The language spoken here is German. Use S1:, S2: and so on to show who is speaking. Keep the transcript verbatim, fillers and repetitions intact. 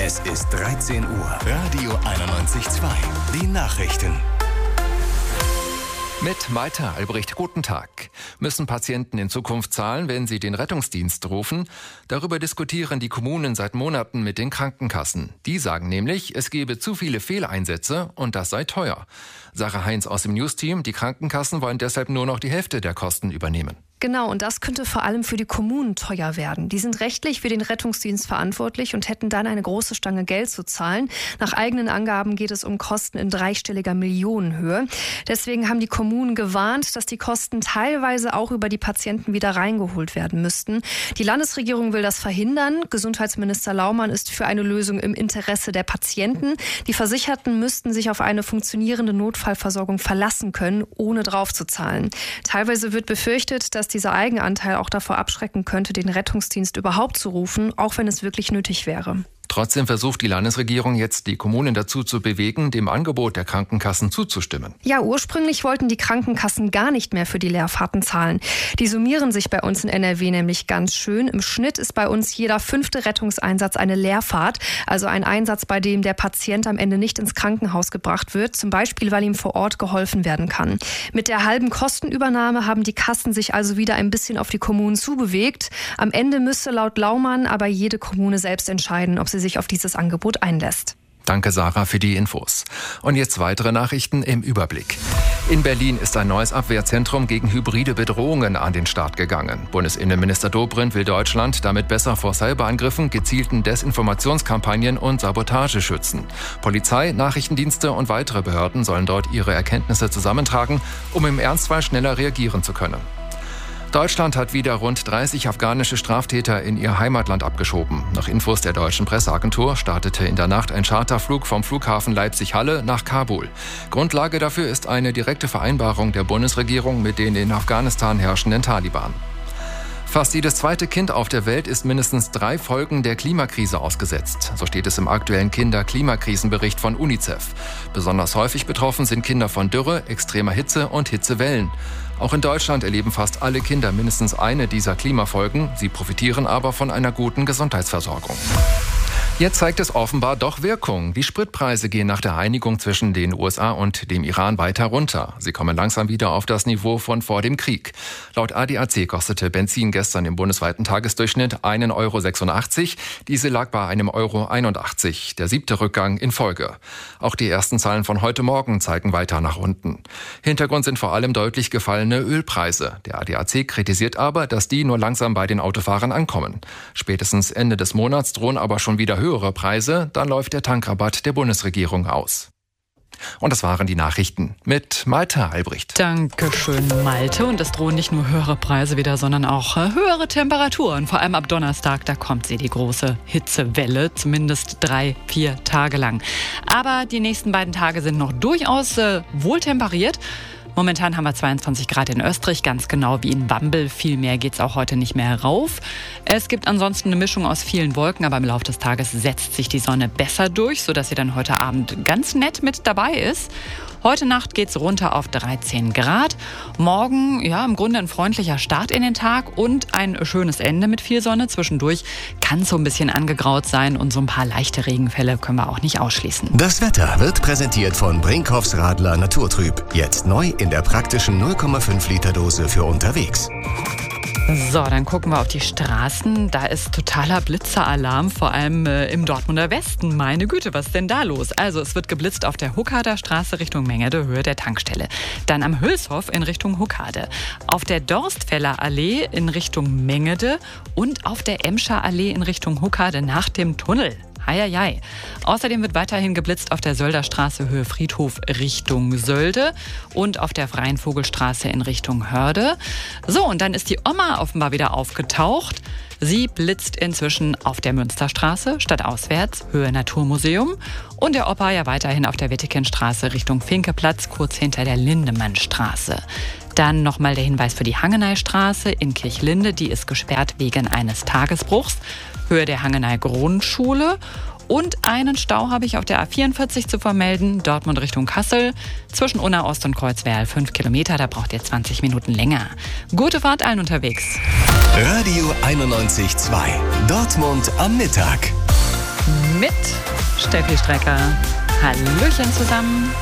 S1: Es ist dreizehn Uhr. Radio einundneunzig Komma zwei. Die Nachrichten.
S2: Mit Malte Albrecht, guten Tag. Müssen Patienten in Zukunft zahlen, wenn sie den Rettungsdienst rufen? Darüber diskutieren die Kommunen seit Monaten mit den Krankenkassen. Die sagen nämlich, es gebe zu viele Fehleinsätze und das sei teuer. Sarah Heinz aus dem News-Team, die Krankenkassen wollen deshalb nur noch die Hälfte der Kosten übernehmen.
S3: Genau, und das könnte vor allem für die Kommunen teuer werden. Die sind rechtlich für den Rettungsdienst verantwortlich und hätten dann eine große Stange Geld zu zahlen. Nach eigenen Angaben geht es um Kosten in dreistelliger Millionenhöhe. Deswegen haben die Kommunen gewarnt, dass die Kosten teilweise auch über die Patienten wieder reingeholt werden müssten. Die Landesregierung will das verhindern. Gesundheitsminister Laumann ist für eine Lösung im Interesse der Patienten. Die Versicherten müssten sich auf eine funktionierende Notfallversorgung verlassen können, ohne draufzuzahlen. Teilweise wird befürchtet, dass dieser Eigenanteil auch davor abschrecken könnte, den Rettungsdienst überhaupt zu rufen, auch wenn es wirklich nötig wäre.
S2: Trotzdem versucht die Landesregierung jetzt, die Kommunen dazu zu bewegen, dem Angebot der Krankenkassen zuzustimmen.
S3: Ja, ursprünglich wollten die Krankenkassen gar nicht mehr für die Leerfahrten zahlen. Die summieren sich bei uns in N R W nämlich ganz schön. Im Schnitt ist bei uns jeder fünfte Rettungseinsatz eine Leerfahrt, also ein Einsatz, bei dem der Patient am Ende nicht ins Krankenhaus gebracht wird, zum Beispiel, weil ihm vor Ort geholfen werden kann. Mit der halben Kostenübernahme haben die Kassen sich also wieder ein bisschen auf die Kommunen zubewegt. Am Ende müsste laut Laumann aber jede Kommune selbst entscheiden, ob sie sich auf dieses Angebot einlässt.
S2: Danke, Sarah, für die Infos. Und jetzt weitere Nachrichten im Überblick. In Berlin ist ein neues Abwehrzentrum gegen hybride Bedrohungen an den Start gegangen. Bundesinnenminister Dobrindt will Deutschland damit besser vor Cyberangriffen, gezielten Desinformationskampagnen und Sabotage schützen. Polizei, Nachrichtendienste und weitere Behörden sollen dort ihre Erkenntnisse zusammentragen, um im Ernstfall schneller reagieren zu können. Deutschland hat wieder rund dreißig afghanische Straftäter in ihr Heimatland abgeschoben. Nach Infos der deutschen Presseagentur startete in der Nacht ein Charterflug vom Flughafen Leipzig-Halle nach Kabul. Grundlage dafür ist eine direkte Vereinbarung der Bundesregierung mit den in Afghanistan herrschenden Taliban. Fast jedes zweite Kind auf der Welt ist mindestens drei Folgen der Klimakrise ausgesetzt. So steht es im aktuellen Kinder-Klimakrisenbericht von UNICEF. Besonders häufig betroffen sind Kinder von Dürre, extremer Hitze und Hitzewellen. Auch in Deutschland erleben fast alle Kinder mindestens eine dieser Klimafolgen. Sie profitieren aber von einer guten Gesundheitsversorgung. Jetzt zeigt es offenbar doch Wirkung. Die Spritpreise gehen nach der Einigung zwischen den U S A und dem Iran weiter runter. Sie kommen langsam wieder auf das Niveau von vor dem Krieg. Laut A D A C kostete Benzin gestern im bundesweiten Tagesdurchschnitt einen Euro sechsundachtzig. Diese lag bei einem Euro einundachtzig. Der siebte Rückgang in Folge. Auch die ersten Zahlen von heute Morgen zeigen weiter nach unten. Hintergrund sind vor allem deutlich gefallene Ölpreise. Der A D A C kritisiert aber, dass die nur langsam bei den Autofahrern ankommen. Spätestens Ende des Monats drohen aber schon wieder höhere höhere Preise, dann läuft der Tankrabatt der Bundesregierung aus. Und das waren die Nachrichten mit Malte Albrecht.
S4: Dankeschön, Malte. Und es drohen nicht nur höhere Preise wieder, sondern auch höhere Temperaturen. Vor allem ab Donnerstag, da kommt sie, die große Hitzewelle, zumindest drei, vier Tage lang. Aber die nächsten beiden Tage sind noch durchaus äh, wohltemperiert. Momentan haben wir zweiundzwanzig Grad in Österreich, ganz genau wie in Wambel. Viel mehr geht's auch heute nicht mehr rauf. Es gibt ansonsten eine Mischung aus vielen Wolken, aber im Laufe des Tages setzt sich die Sonne besser durch, sodass sie dann heute Abend ganz nett mit dabei ist. Heute Nacht geht's runter auf dreizehn Grad. Morgen, ja, im Grunde ein freundlicher Start in den Tag und ein schönes Ende mit viel Sonne. Zwischendurch kann es so ein bisschen angegraut sein und so ein paar leichte Regenfälle können wir auch nicht ausschließen.
S1: Das Wetter wird präsentiert von Brinkhoffs Radler Naturtrüb. Jetzt neu in der praktischen null Komma fünf Liter Dose für unterwegs.
S4: So, dann gucken wir auf die Straßen. Da ist totaler Blitzeralarm, vor allem äh, im Dortmunder Westen. Meine Güte, was ist denn da los? Also es wird geblitzt auf der Huckader Straße Richtung Mengede, Höhe der Tankstelle. Dann am Hülshof in Richtung Huckade. Auf der Dorstfeller Allee in Richtung Mengede und auf der Emscher Allee in Richtung Huckade nach dem Tunnel. Eieiei. Außerdem wird weiterhin geblitzt auf der Sölder Straße Höhe Friedhof Richtung Sölde und auf der Freien Vogelstraße in Richtung Hörde. So, und dann ist die Oma offenbar wieder aufgetaucht. Sie blitzt inzwischen auf der Münsterstraße, stadtauswärts, Höhe Naturmuseum. Und der Opa ja weiterhin auf der Wittekenstraße Richtung Finkeplatz, kurz hinter der Lindemannstraße. Dann nochmal der Hinweis für die Hangeneystraße in Kirchlinde. Die ist gesperrt wegen eines Tagesbruchs. Höhe der Hangeney Grundschule. Und einen Stau habe ich auf der A vierundvierzig zu vermelden, Dortmund Richtung Kassel. Zwischen Unna Ost und Kreuzwerl fünf Kilometer, da braucht ihr zwanzig Minuten länger. Gute Fahrt allen unterwegs.
S1: Radio einundneunzig Komma zwei. Dortmund am Mittag.
S4: mit Steffi Strecker. Hallöchen zusammen.